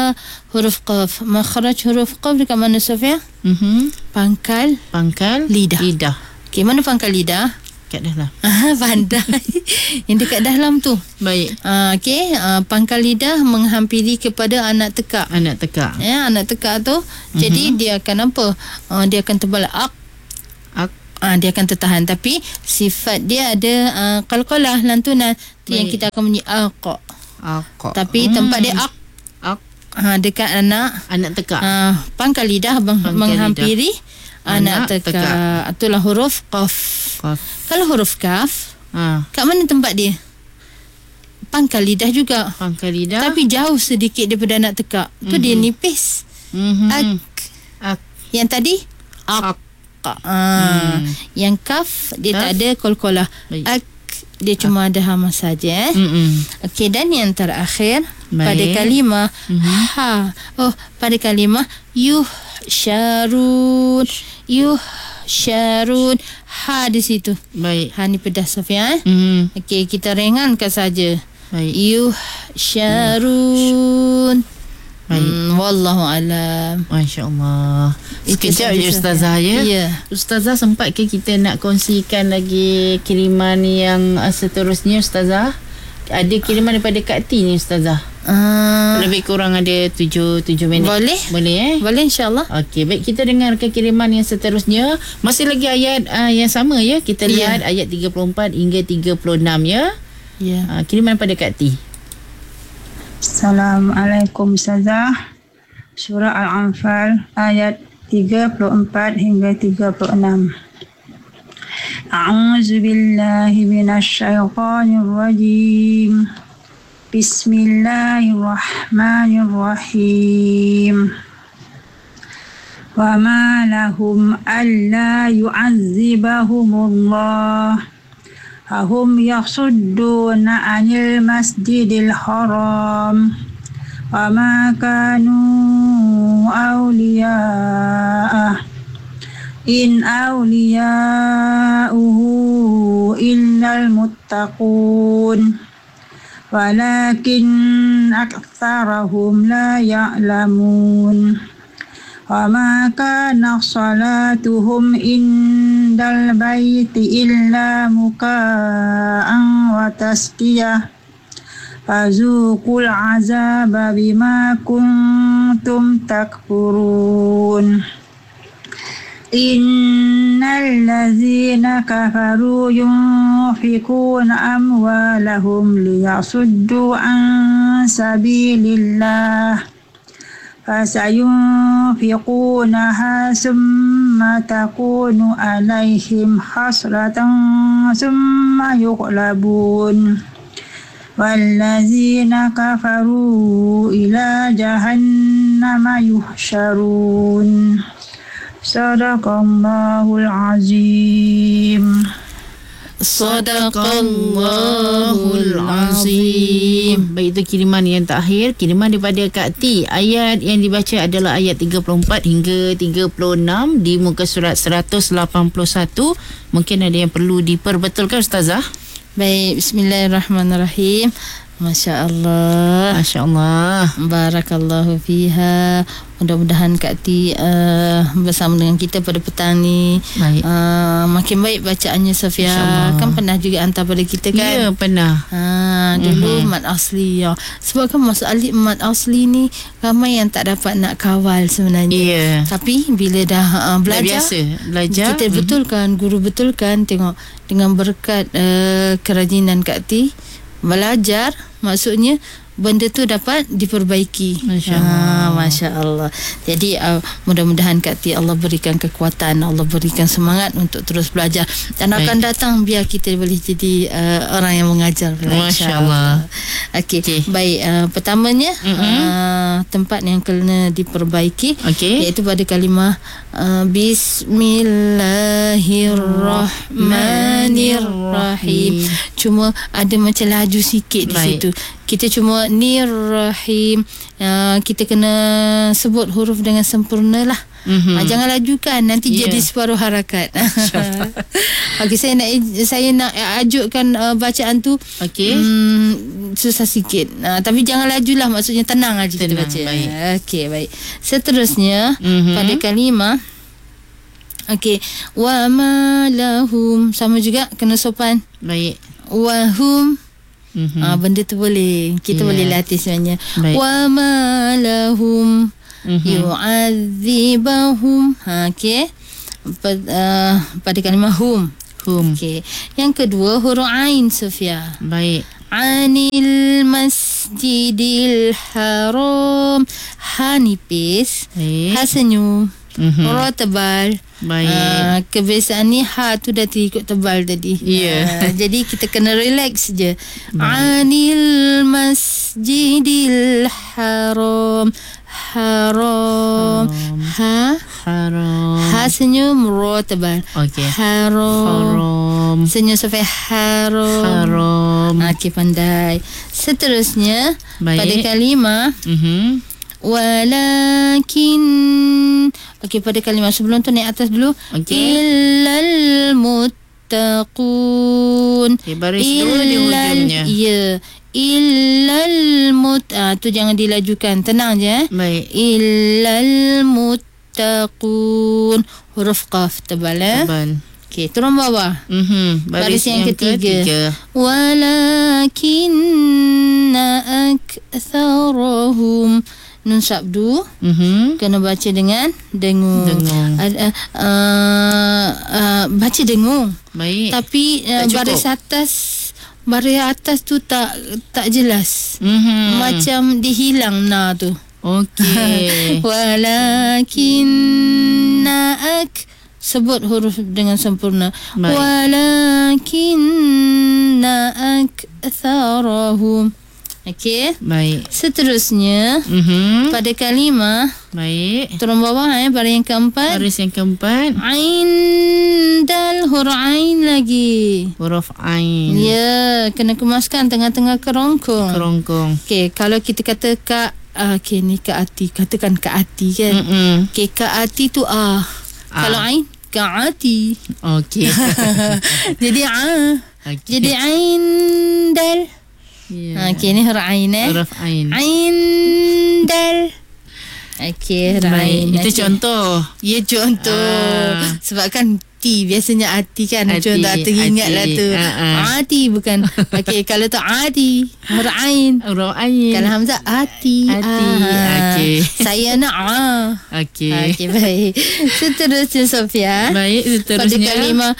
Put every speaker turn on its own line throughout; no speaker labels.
huruf qaf. Makhraj huruf qaf dekat mana, Sofia? Pangkal lidah. Okey, mana pangkal lidah?
Kat dalam.
Pandai. Yang dekat dalam tu.
Baik.
Okey, pangkal lidah menghampiri kepada anak tekak.
Anak tekak.
Ya, anak tekak tu. Jadi dia akan apa? Dia akan tebal ak. Dia akan tertahan, tapi sifat dia ada qalqalah, lantunan tu yang kita akan bunyi aq. Tapi tempat dia ak. Dekat anak
tekak.
Pangkal lidah menghampiri anak tekak. Itulah huruf qaf. Kalau huruf kaf, kat mana tempat dia? Pangkal lidah juga.
Pangkal lidah.
Tapi jauh sedikit daripada anak tekak. Tu dia nipis. Ak. Yang tadi ak. Yang kaf dia tak ada qalqalah. Ak, dia cuma ada hamah saja. Okey, dan yang terakhir pada kalimah ha. Pada kalimah yuhsyarun. Ha di situ. Baik. Ha ni pedas, Sofia. Okey, kita ringankan saja. Baik. Yuhsyarun. Wallahu alam.
Masya-Allah. Sekejap je Ustazah ya. Ustazah, sempat ke kita nak kongsikan lagi kiriman yang seterusnya, Ustazah? Ada kiriman daripada Kak T ni, Ustazah. Lebih kurang ada 7 minit. Boleh
Boleh, insya-Allah.
Okey, baik, kita dengarkan kiriman yang seterusnya. Masih lagi ayat yang sama ya. Kita lihat ayat 34 hingga 36 ya. Kiriman pada Kak T.
Assalamualaikum Ustazah. Surah Al-Anfal ayat 34 hingga 36. A'udzu billahi minasyaitonir rajim. Bismillahirrahmanirrahim. Wa ma lahum alla yu'azzibahumullah ahum yasudduna 'anil masjidil haram wa ma kanu awliya'ah in awliya'uhu illal muttaqun walakin aktsarahum la ya'lamun wa ma kana salatuhum indal baiti illa muka'an wa tasdiyah fazuqul azaba bima kuntum takfurun. Innal ladzina kafaru yunfikuna amwalahum liyasuddu an sabilillah fasayunfiqunaha summa takunu alaihim hasratan summa yughlabun wallazina kafaru ila jahannama yuhsyarun. Sadaqallahul azim.
Sadaqallahul azim. Baik, itu kiriman yang terakhir, kiriman daripada Kak T. Ayat yang dibaca adalah ayat 34 hingga 36 di muka surat 181. Mungkin ada yang perlu diperbetulkan, Ustazah.
Baik, bismillahirrahmanirrahim. Masya Allah.
Masya Allah.
Barakallahu fiha. Mudah-mudahan Kak T bersama dengan kita pada petang ni makin baik bacaannya, Sofia. Kan pernah juga hantar pada kita kan?
Ya, pernah.
Dulu mat asli ya. Sebab kan mat asli ni ramai yang tak dapat nak kawal sebenarnya. Tapi bila dah belajar, kita betulkan, guru betulkan, tengok dengan berkat kerajinan Kak T belajar, maksudnya benda tu dapat diperbaiki. Masya Allah. Jadi mudah-mudahan Kak T Allah berikan kekuatan, Allah berikan semangat untuk terus belajar, dan akan datang biar kita boleh jadi orang yang mengajar.
Masya Allah.
Okey. Baik, pertamanya tempat yang kena diperbaiki iaitu pada kalimah Bismillahirrahmanirrahim. Cuma ada macam laju sikit di situ. Kita cuma Rahmanir Rahim. Kita kena sebut huruf dengan sempurna lah. Jangan lajukan, nanti jadi separuh harakat. Okey, saya nak ajukkan bacaan tu.
Okey.
Susah sikit. Tapi jangan lajulah, maksudnya tenang aja kita baca. Okey, baik. Seterusnya pada kalimah. Okey, wa ma lahum, sama juga kena sopan.
Baik.
Wa hum. Benda tu boleh kita boleh latih sebenarnya. Wa ma lahum yu'adzibahum. Okey. Pada kalimah hum. Okey. Yang kedua huruf ain, Sofia.
Baik.
Anil masjidil haram. Ha nipis, ha senyum, ra tebal.
Baik.
Kebiasaan ni ha tu dah terikut tebal tadi. Jadi kita kena relax je. Anil masjidil haram. Haram. Ha senyum, ra tebal.
Okey.
Haram. Senyum sampai haram. Okey, pandai. Seterusnya pada kalimah walakin. Okey, pada kalimah sebelum tu naik atas dulu. Illal muttaqun.
Baris dulu di hujungnya.
Ya. Illal tu jangan dilajukan, tenang je.
Baik.
Illal muttaqun. Huruf qaf tebal.
Tebal.
Okey, turun bawah. Baris yang ketiga. Walakinna aktsarahum. Nun sabdu kena baca dengan dengung. Baca dengung.
Baik.
Tapi baris atas tu tak jelas. Macam dihilang na tu.
Okey.
Walakinna sebut huruf dengan sempurna. Walakinna aktsarahum. Okey.
Baik.
Seterusnya pada kalimah.
Baik.
Turun bawah baris yang keempat.
Baris yang keempat.
Ain dal, huruf ain lagi.
Huruf ain.
Ya, kena kemaskan tengah-tengah kerongkong. Okey, kalau kita kata ka, okey ni ka ati, katakan ka ati kan. Okey, ka ati tu Kalau ain ka ati. Okey. Jadi Jadi ain dal. Okey, ni huruf ain
Huruf ain.
Ain dal. Okey, huruf ain.
Itu contoh.
Ya, contoh. Sebab kan T biasanya ati kan. Contoh teringatlah tu. Ati bukan. Okey, kalau tu ati huruf ain. Kalau hamzah ati. Okey. Saya nak Okey, baik. Seterusnya Sofia.
Baik,
pada kalimah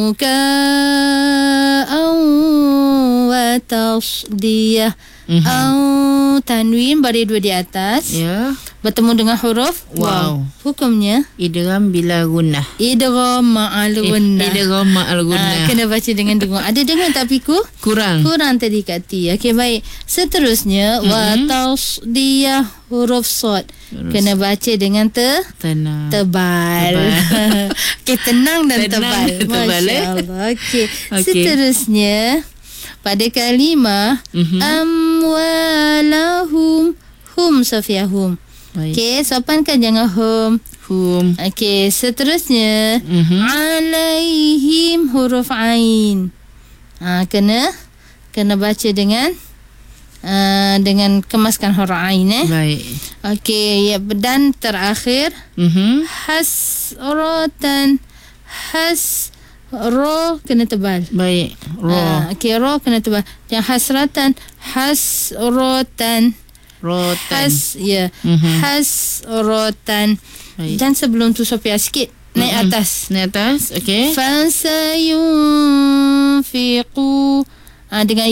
muka'an wa tasdiyah. Tanwin baris dua di atas. Bertemu dengan huruf waw. Hukumnya
idgham bila gunnah.
Idgham ma'al gunnah. Kena baca dengan dengung. Ada dengung tapi kurang tadi kat T. Okey, baik. Seterusnya wa tasdiyah, huruf sad. Kena baca dengan tebal. Okey, tenang dan tebal. Masya-Allah. Okey. Seterusnya pada kalimah amwalahum. Hum, Sofia, hum. Okey, sopankan jangan hum. Okey, seterusnya alaihim, huruf ain. Kena baca dengan kemaskan huruf ain.
Baik.
Okey, dan terakhir hasratan. Ro kena tebal.
Baik.
Okey, ro kena tebal. Yang hasratan, hasrotan. Hasrotan. Dan sebelum tu Sophia sikit naik atas.
Okey.
Fasayunfiqu. Dengan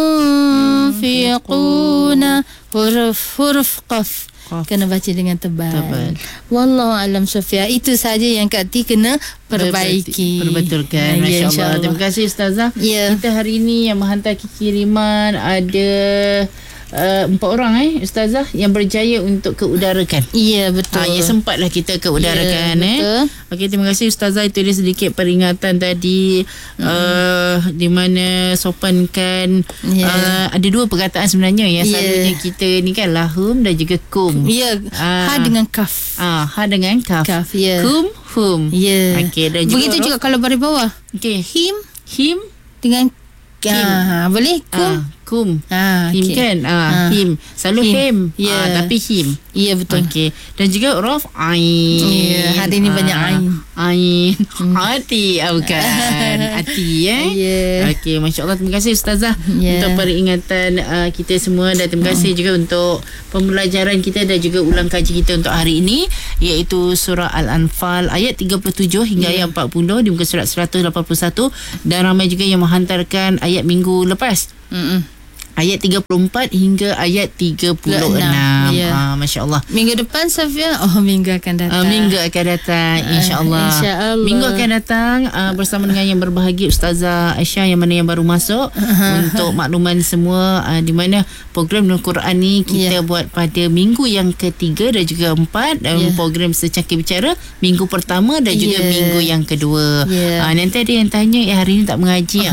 yunfiquna, huruf qaf. Kena baca dengan tebal. Wallahu alam, Sofia. Itu saja yang Kak T kena perbaiki.
Perbetulkan. Masya-Allah. Terima kasih Ustazah. Kita hari ini yang menghantar kiriman ada 4 orang Ustazah yang berjaya untuk keudarakan.
Ya, betul.
Ya, sempatlah kita keudarakan.
Betul.
Okey, terima kasih Ustazah. Itu dia sedikit peringatan tadi di mana sopankan ada 2 perkataan sebenarnya yang selalunya kita ni kan lahum dan juga kum.
Ya, ha dengan kaf.
Ha dengan kaf. Kum, hum.
Ya.
Okey, dan juga
begitu juga kalau baris bawah.
Okey.
Him dengan boleh kum.
Him kan? Him. Selalu him. Tapi him.
Ya, betul.
Okey. Dan juga Raf ain.
Ya, hari ni banyak ain.
Ain. Hati. Bukan. Hati Okey, Masya Allah. Terima kasih Ustazah untuk peringatan kita semua. Dan terima kasih juga untuk pembelajaran kita dan juga ulang kaji kita untuk hari ini, iaitu surah Al-Anfal ayat 37 hingga ayat 40 di muka surat 181. Dan ramai juga yang menghantarkan ayat minggu lepas. Ayat 34 hingga ayat 36. Masya Allah.
Minggu depan Safia? Minggu akan datang.
Minggu akan datang, InsyaAllah. Minggu akan datang bersama dengan yang berbahagia Ustazah Aisyah yang mana yang baru masuk. Untuk makluman semua, di mana program Al-Quran ni kita buat pada minggu yang ketiga dan juga 4. Program Secangkir Bicara minggu pertama dan juga minggu yang kedua. Nanti ada yang tanya, hari ni tak mengaji.